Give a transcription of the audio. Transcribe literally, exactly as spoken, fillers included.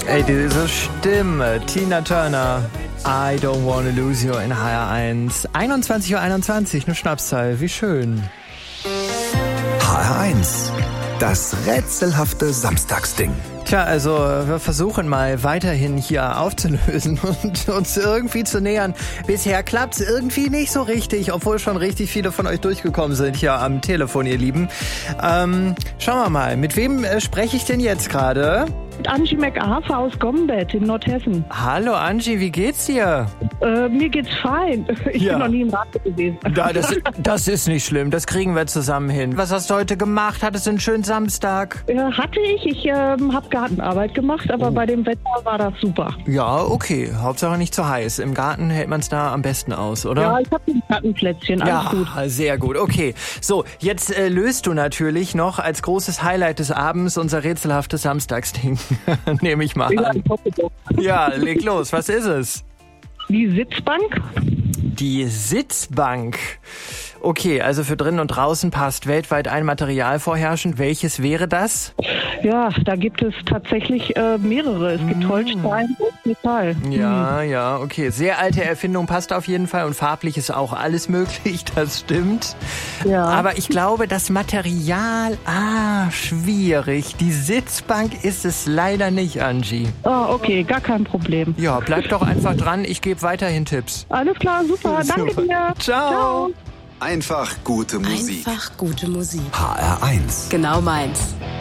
Ey, diese Stimme, Tina Turner. I don't wanna lose you in H R eins. einundzwanzig Uhr einundzwanzig, eine Schnapszahl, wie schön. H R eins, das rätselhafte Samstagsding. Tja, also wir versuchen mal weiterhin hier aufzulösen und uns irgendwie zu nähern. Bisher klappt's irgendwie nicht so richtig, obwohl schon richtig viele von euch durchgekommen sind hier am Telefon, ihr Lieben. Ähm, schauen wir mal, mit wem äh, spreche ich denn jetzt gerade? Mit Angie McArthur aus Gombeck in Nordhessen. Hallo Angie, wie geht's dir? Äh, mir geht's fein. Ich Ja. bin noch nie im Radio gewesen. Ja, das, das ist nicht schlimm, das kriegen wir zusammen hin. Was hast du heute gemacht? Hattest du einen schönen Samstag? Äh, hatte ich. Ich ähm, habe Gartenarbeit gemacht, aber bei dem Wetter war das super. Ja, okay, Hauptsache nicht zu heiß. Im Garten hält man's da am besten aus, oder? Ja, ich habe ein Gartenplätzchen. Alles Ja, gut. sehr gut. Okay, so, jetzt äh, löst du natürlich noch als großes Highlight des Abends unser rätselhaftes Samstagsding. Nehme ich mal Ja, an. ich hoffe doch. Ja, leg los. Was ist es? Die Sitzbank? Die Sitzbank. Okay, also für drinnen und draußen passt weltweit ein Material vorherrschend. Welches wäre das? Ja, da gibt es tatsächlich äh, mehrere. Es gibt Holzstein und Metall. Ja, ja, okay. Sehr alte Erfindung, passt auf jeden Fall. Und farblich ist auch alles möglich, das stimmt. Ja. Aber ich glaube, das Material, ah, schwierig. Die Sitzbank ist es leider nicht, Angie. Ah, okay, gar kein Problem. Ja, bleib doch einfach dran. Ich gebe weiterhin Tipps. Alles klar, super. Danke Super. dir. Ciao. Einfach gute Musik. Einfach gute Musik. H R eins. Genau meins.